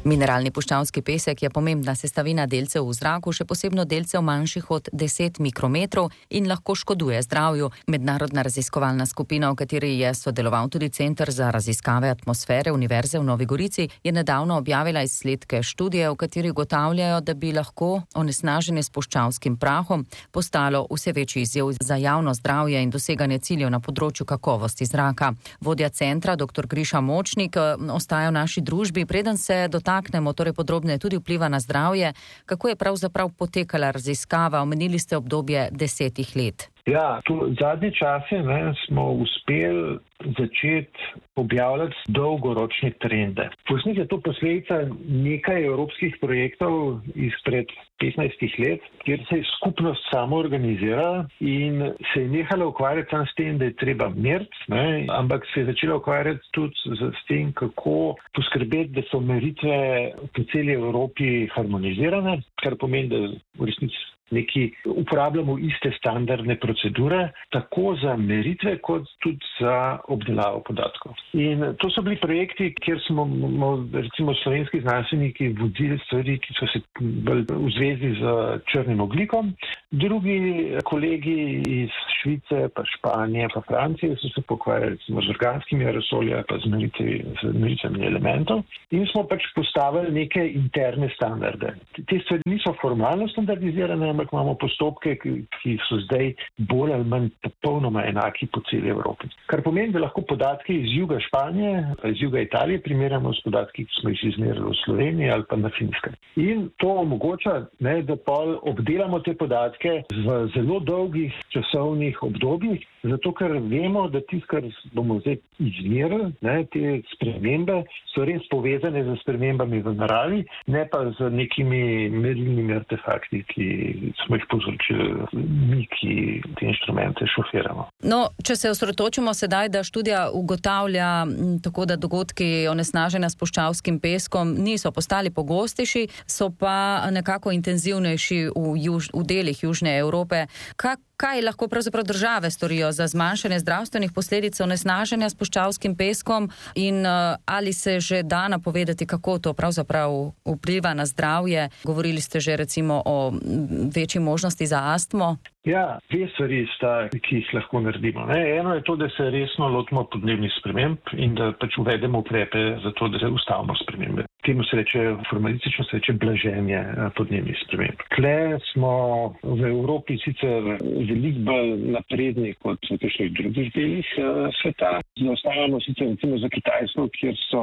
Mineralni puščavski pesek je pomembna sestavina delcev v zraku, še posebno delcev manjših od 10 mikrometrov in lahko škoduje zdravju. Mednarodna raziskovalna skupina, v kateri je sodeloval tudi Center za raziskave atmosfere Univerze v Novi Gorici, je nedavno objavila izsledke študije, v kateri ugotavljajo, da bi lahko onesnaženje s puščavskim prahom postalo vse večji izziv za javno zdravje in doseganje ciljev na področju kakovosti zraka. Vodja centra, dr. Griša Močnik, ostaja v naši družbi. Preden se dotaknemo torej podrobneje tudi vpliva na zdravje, kako je pravzaprav potekala raziskava? Omenili ste obdobje 10 let. Ja, tu zadnje čase smo uspeli začeti objavljati dolgoročne trende. V resnici je to posledica nekaj evropskih projektov izpred 15 let, kjer se je skupnost samoorganizirala in se je nehala ukvarjati tam s tem, da je treba meriti, ampak se je začela ukvarjati tudi s tem, kako poskrbeti, da so meritve po celi Evropi harmonizirane, kar pomeni, da v resnici uporabljamo iste standardne procedure, tako za meritve, kot tudi za obdelavo podatkov. In to so bili projekti, kjer smo recimo slovenski znanstveniki vodili stvari, ki so se bolj v zvezi z črnim ogljikom. Drugi kolegi iz Švice, pa Španije, pa Francije so se pokvarjali recimo z organskimi aerosoli, pa z meritvami elementov. In smo postavili neke interne standarde. Te stvari niso formalno standardizirane, ampak imamo postopke, ki so zdaj bolj ali manj popolnoma enaki po celi Evropi. Kar pomeni, da lahko podatke iz juga Španije, iz juga Italije primerjamo s podatki, ki smo jih izmerili v Sloveniji ali pa na Finskem. In to omogoča, da pol obdelamo te podatke v zelo dolgih časovnih obdobjih, zato ker vemo, da tisto, kar bomo zdaj izmerili, te spremembe, so res povezane z spremembami v naravi, ne pa z nekimi merilnimi artefakti, ki smo jih povzročili mi, ki te inštrumente šofiramo. No, če se osredotočimo sedaj, da študija ugotavlja tako, da dogodki onesnaženja s puščavskim peskom niso postali pogostejši, so pa nekako intenzivnejši v delih Južne Evrope. Kaj lahko pravzaprav države storijo za zmanjšanje zdravstvenih posledic onesnaženja s puščavskim peskom in ali se že da napovedati, kako to pravzaprav vpliva na zdravje? Govorili ste že recimo o večji možnosti za astmo. Ja, dve stvari sta, ki jih lahko naredimo. Eno je to, da se resno lotimo podnebnih sprememb in da uvedemo ukrepe za to, da se ustavimo spremembe. Temu se reče, formalistično se reče blaženje podnebnih sprememb. Tle smo v Evropi sicer veliko bolj napredni kot v kakšnih drugih delih sveta. Zaostajamo sicer recimo za Kitajsko, kjer so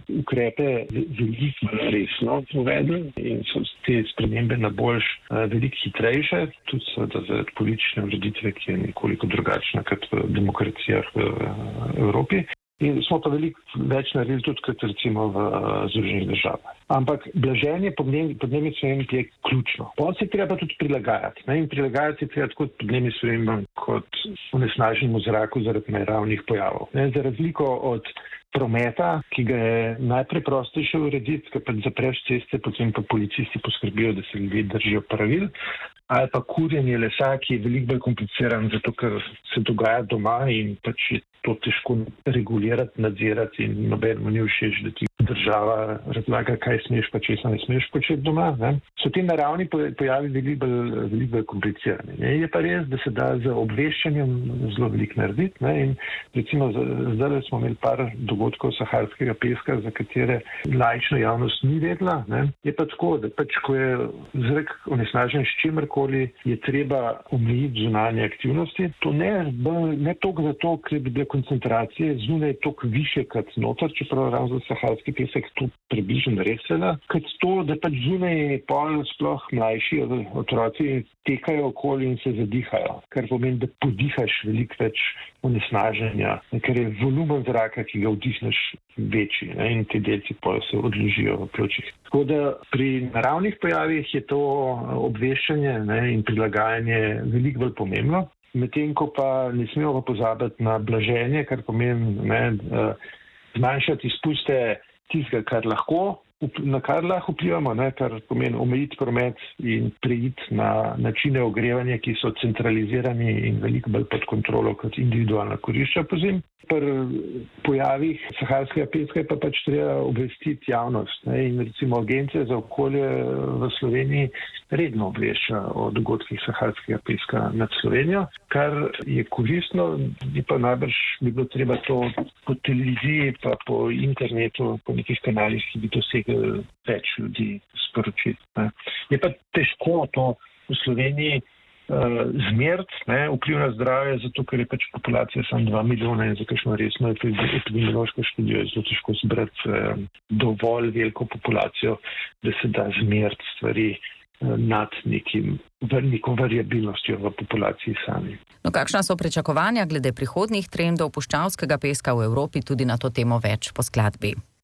ukrepe veliko bolj resno uvedli in so te spremembe na boljš veliko hitrejše, tudi seveda za politične ureditve, ki je nekoliko drugačna kot v demokracijah v Evropi. In smo pa veliko več naredili tudi kot recimo v Združenih državah. Ampak blaženje podnebnih sprememb je ključno. Pa se treba tudi prilagajati. In prilagajati se treba tako podnebnim spremembam kot onesnaženemu zraku zaradi naravnih pojavov. Za razliko od prometa, ki ga je najpreprostejše urediti, ker zapreš ceste, potem pa policisti poskrbijo, da se ljudje držijo pravil, ali pa kurjenje lesa, ki je veliko bolj kompliciran, zato ker se dogaja doma in je to težko regulirati, nadzirati in nobenemu ni všeč, da ti država razlaga, kaj smeš pa česa ne smeš početi doma. So ti naravni pojavi veliko bolj komplicirani. Je pa res, da se da z obveščanjem zelo veliko narediti. In recimo zdaj smo imeli par dogodkov saharskega peska, za katere laična javnost ni vedela. Je pa tako, da ko je zrak onesnažen s čimerkoli, je treba omejiti zunanje aktivnosti. To ne toliko zato, ker bi bile koncentracije zunaj toliko više kot noter, čeprav ravno za saharski pesek tu približno res vela, kot to, da zunaj pol sploh mlajši otroci tekajo okoli in se zadihajo, kar pomeni, da podihaš veliko več onesnaženja, ker je volumen zraka, ki ga vdihneš, večji in ti delci pol se odložijo v pljučih. Tako da pri naravnih pojavih je to obveščanje in prilagajanje veliko bolj pomembno. Medtem ko pa ne smemo pozabiti na blaženje, kar pomeni zmanjšati izpuste tistega, kar lahko na kar lahko vplivamo, kar pomeni omejiti promet in preiti na načine ogrevanja, ki so centralizirani in veliko bolj pod kontrolo kot individualna kurišča pozimi. Pri pojavih saharskega peska je pa pač treba obvestiti javnost. In recimo Agencija za okolje v Sloveniji redno obvešča o dogodkih saharskega peska nad Slovenijo, kar je koristno, pa najbrž bi bilo treba to po televiziji pa po internetu, po nekih kanalih, ki bi dosegli več ljudi sporočiti. Je pa težko to v Sloveniji zmeriti, vpliv na zdravje, zato ker je pač populacija samo 2 milijona in za kakšno resno epidemiološko študijo je zelo težko zbrati dovolj veliko populacijo, da se da zmeriti stvari nad neko variabilnostjo v populaciji sami. No, kakšna so pričakovanja glede prihodnjih trendov puščavskega peska v Evropi, tudi na to temo več po skladbi?